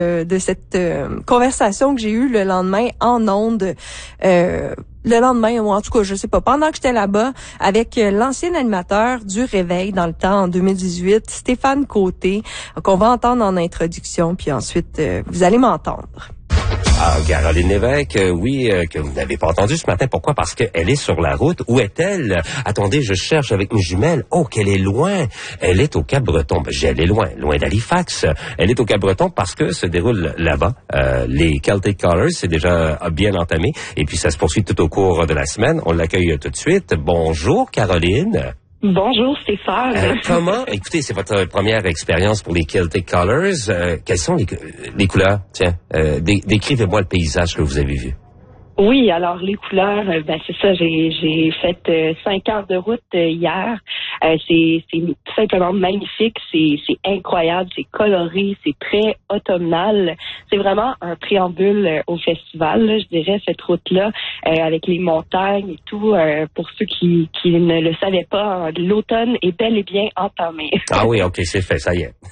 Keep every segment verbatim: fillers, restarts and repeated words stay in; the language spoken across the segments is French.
de cette euh, conversation que j'ai eue le lendemain en ondes, euh, le lendemain, ou en tout cas, je sais pas, pendant que j'étais là-bas, avec euh, l'ancien animateur du Réveil dans le temps, en deux mille dix-huit, Stéphane Côté, qu'on va entendre en introduction, puis ensuite, euh, vous allez m'entendre. Ah, Caroline Lévesque, euh, oui, euh, que vous n'avez pas entendu ce matin. Pourquoi? Parce qu'elle est sur la route. Où est-elle? Attendez, je cherche avec mes jumelles. Oh, qu'elle est loin. Elle est au Cap-Breton. Ben, elle est loin, loin d'Halifax. Elle est au Cap-Breton parce que se déroule là-bas. Euh, les Celtic Colors, c'est déjà bien entamé. Et puis, ça se poursuit tout au cours de la semaine. On l'accueille tout de suite. Bonjour, Caroline. Bonjour Stéphane. Euh, comment? Écoutez, c'est votre première expérience pour les Celtic Colors. Euh, quelles sont les, les couleurs? Tiens, euh, dé- décrivez-moi le paysage que vous avez vu. Oui, alors les couleurs, euh, ben c'est ça, j'ai j'ai fait euh, cinq heures de route euh, hier. Euh, c'est c'est tout simplement magnifique, c'est c'est incroyable, c'est coloré, c'est très automnal. C'est vraiment un préambule euh, au festival, là, je dirais, cette route-là, euh, avec les montagnes et tout. Euh, pour ceux qui qui ne le savaient pas, l'automne est bel et bien entamé. Ah oui, ok, c'est fait, ça y est.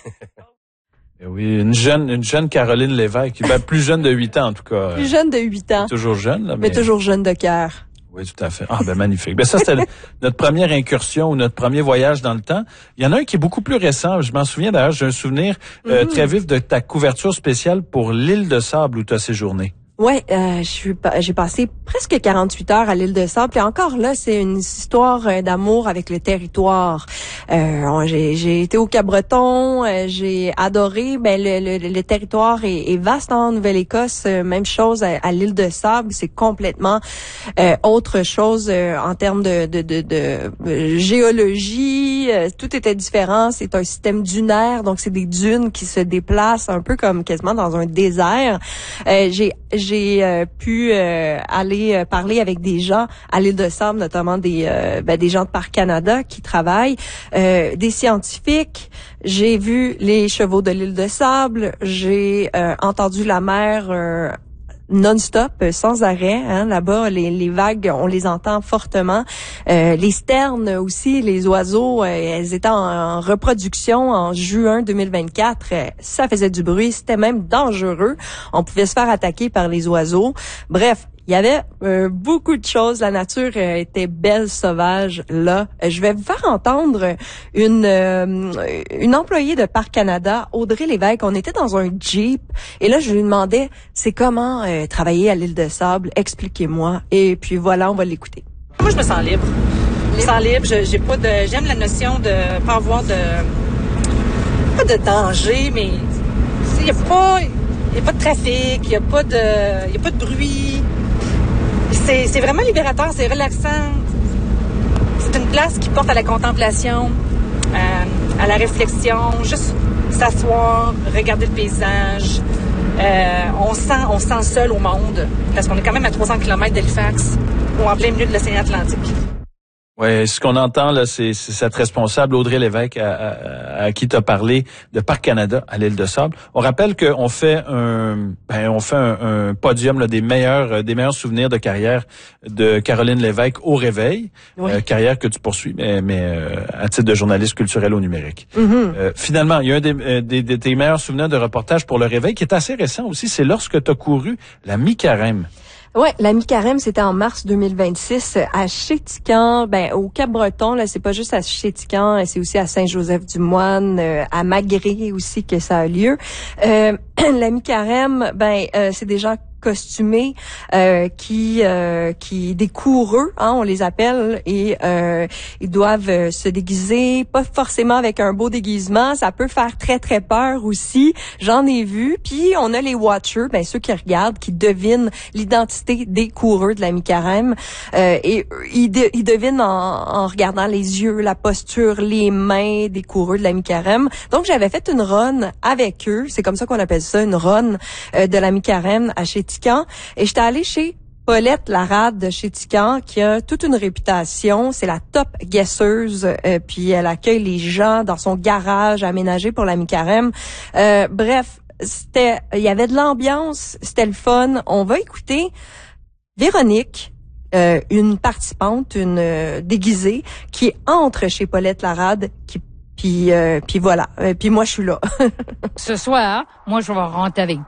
Oui, une jeune, une jeune Caroline Lévesque, ben, plus jeune de huit ans en tout cas. Plus jeune de huit ans. Toujours jeune, là, mais... mais toujours jeune de cœur. Oui, tout à fait. Ah, ben magnifique. Ben ça, c'était le, notre première incursion ou notre premier voyage dans le temps. Il y en a un qui est beaucoup plus récent. Je m'en souviens d'ailleurs, j'ai un souvenir euh, mm-hmm. très vif de ta couverture spéciale pour l'île de Sable où tu as séjourné. Ouais, euh, je suis, j'ai passé presque quarante-huit heures à l'île de Sable. Et encore là, c'est une histoire d'amour avec le territoire. Euh, j'ai, j'ai été au Cap-Breton, euh, j'ai adoré. Ben le, le, le territoire est, est vaste en Nouvelle-Écosse. Même chose à, à l'île de Sable, c'est complètement euh, autre chose euh, en termes de, de, de, de géologie. Euh, tout était différent. C'est un système dunaire, donc c'est des dunes qui se déplacent un peu comme quasiment dans un désert. Euh, j'ai J'ai euh, pu euh, aller euh, parler avec des gens à l'île de Sable, notamment des euh, ben, des gens de Parc Canada qui travaillent, euh, des scientifiques. J'ai vu les chevaux de l'île de Sable. J'ai euh, entendu la mer euh, non-stop, sans arrêt. Hein, là-bas, les, les vagues, on les entend fortement. Euh, les sternes aussi, les oiseaux, euh, elles étaient en, en reproduction en juin deux mille vingt-quatre. Euh, ça faisait du bruit, c'était même dangereux. On pouvait se faire attaquer par les oiseaux. Bref, il y avait euh, beaucoup de choses. La nature euh, était belle, sauvage, là. Euh, je vais vous faire entendre une euh, une employée de Parc Canada, Audrey Lévesque. On était dans un Jeep. Et là, je lui demandais, c'est comment euh, travailler à l'île de Sable? Expliquez-moi. Et puis voilà, on va l'écouter. Moi, je me sens libre. Je me sens libre. Je, j'ai pas de, j'aime la notion de pas avoir de... pas de danger, mais il y a pas... il y a pas de trafic, il y a pas de... il y a pas de bruit. C'est, c'est vraiment libérateur, c'est relaxant. C'est une place qui porte à la contemplation, euh, à la réflexion, juste s'asseoir, regarder le paysage. Euh, on sent, on sent seul au monde, parce qu'on est quand même à trois cents kilomètres d'Halifax, ou en plein milieu de l'océan Atlantique. Oui, ce qu'on entend là, c'est, c'est cette responsable Audrey Lévesque à, à, à qui tu as parlé de Parc Canada à l'île de Sable. On rappelle qu'on fait un, ben, on fait un, un podium là, des meilleurs, des meilleurs souvenirs de carrière de Caroline Lévesque au Réveil, oui. euh, carrière que tu poursuis, mais, mais euh, à titre de journaliste culturel au numérique. Mm-hmm. Euh, finalement, il y a un des, des, des, des meilleurs souvenirs de reportage pour le Réveil qui est assez récent aussi. C'est lorsque tu as couru la mi-carême. Ouais, la mi-carême, c'était en mars deux mille vingt-six à Chéticamp, ben au Cap-Breton, là, c'est pas juste à Chéticamp, c'est aussi à Saint-Joseph-du-Moine, euh, à Magré aussi que ça a lieu. Euh, la mi-carême, ben euh, c'est des gens costumés euh, qui euh, qui des coureux, hein, on les appelle, et euh, ils doivent euh, se déguiser, pas forcément avec un beau déguisement, ça peut faire très très peur aussi. J'en ai vu. Puis on a les watchers, ben ceux qui regardent, qui devinent l'identité des coureux de la mi-carême, euh, et ils, de, ils devinent en, en regardant les yeux, la posture, les mains des coureux de la mi-carême. Donc j'avais fait une run avec eux, c'est comme ça qu'on appelle ça, une run euh, de la mi-carême à chez et j'étais allée chez Paulette Larade de Chéticamp, qui a toute une réputation. C'est la top guesseuse, euh, puis elle accueille les gens dans son garage aménagé pour la mi-carême. Euh, bref, c'était, il y avait de l'ambiance, c'était le fun. On va écouter Véronique, euh, une participante, une euh, déguisée, qui entre chez Paulette Larade, qui Puis, euh, puis voilà. Euh, puis moi, je suis là. Ce soir, moi, je vais rentrer avec